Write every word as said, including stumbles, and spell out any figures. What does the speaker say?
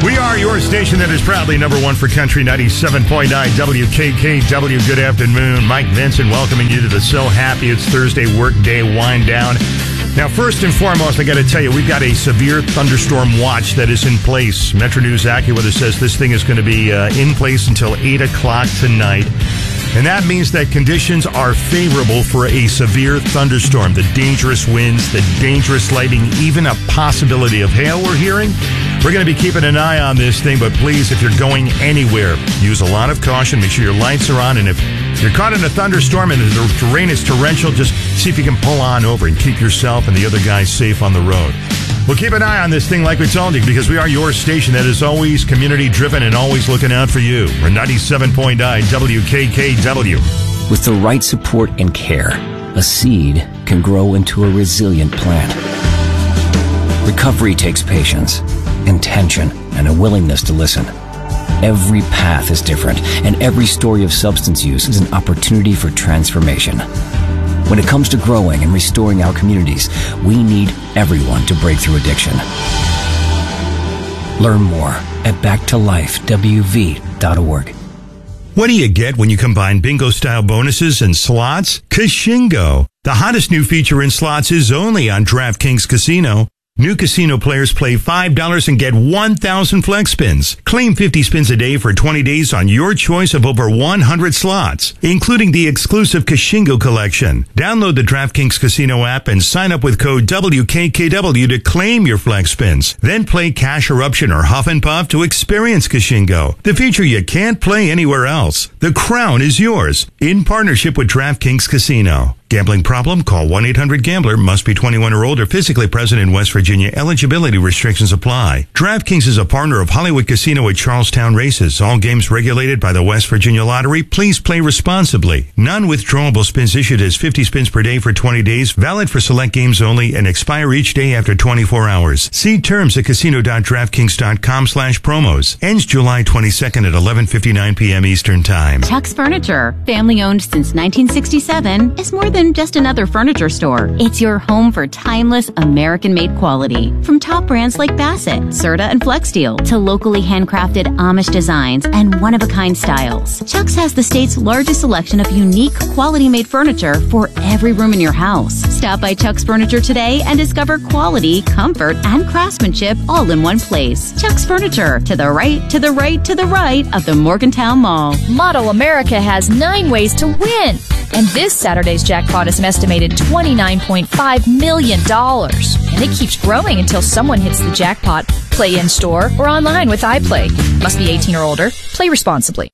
We are your station that is proudly number one for country, ninety-seven point nine W K K W. Good afternoon. Mike Vincent welcoming you to the So Happy It's Thursday workday wind down. Now, first and foremost, I got to tell you, we've got a severe thunderstorm watch that is in place. Metro News AccuWeather says this thing is going to be uh, in place until eight o'clock tonight. And that means that conditions are favorable for a severe thunderstorm. The dangerous winds, the dangerous lightning, even a possibility of hail we're hearing. We're going to be keeping an eye on this thing, but please, if you're going anywhere, use a lot of caution. Make sure your lights are on. And if you're caught in a thunderstorm and the terrain is torrential, just see if you can pull on over and keep yourself and the other guys safe on the road. We'll keep an eye on this thing like we told you, because we are your station that is always community-driven and always looking out for you. We're ninety-seven point nine W K K W. With the right support and care, a seed can grow into a resilient plant. Recovery takes patience, intention, and a willingness to listen. Every path is different, and every story of substance use is an opportunity for transformation. When it comes to growing and restoring our communities, we need everyone to break through addiction. Learn more at back to life w v dot org. What do you get when you combine bingo-style bonuses and slots? Kashingo. The hottest new feature in slots is only on DraftKings Casino. New casino players play five dollars and get one thousand flex spins. Claim fifty spins a day for twenty days on your choice of over one hundred slots, including the exclusive Kashingo collection. Download the DraftKings Casino app and sign up with code W K K W to claim your flex spins. Then play Cash Eruption or Huff and Puff to experience Kashingo, the feature you can't play anywhere else. The crown is yours, in partnership with DraftKings Casino. Gambling problem? Call one eight hundred gambler. Must be twenty-one or older. Physically present in West Virginia. Eligibility restrictions apply. DraftKings is a partner of Hollywood Casino at Charlestown Races. All games regulated by the West Virginia Lottery. Please play responsibly. Non-withdrawable spins issued as fifty spins per day for twenty days. Valid for select games only and expire each day after twenty-four hours. See terms at casino dot draftkings dot com slash promos. Ends July twenty-second at eleven fifty-nine p.m. Eastern Time. Chuck's Furniture, family owned since nineteen sixty-seven, is more than just another furniture store. It's your home for timeless American-made quality. From top brands like Bassett, Serta, and Flexsteel to locally handcrafted Amish designs and one-of-a-kind styles, Chuck's has the state's largest selection of unique quality-made furniture for every room in your house. Stop by Chuck's Furniture today and discover quality, comfort, and craftsmanship all in one place. Chuck's Furniture, to the right, to the right, to the right of the Morgantown Mall. Model America has nine ways to win. And this Saturday's jackpot is an estimated twenty-nine point five million dollars. And it keeps growing until someone hits the jackpot. Play in-store or online with iPlay. Must be eighteen or older. Play responsibly.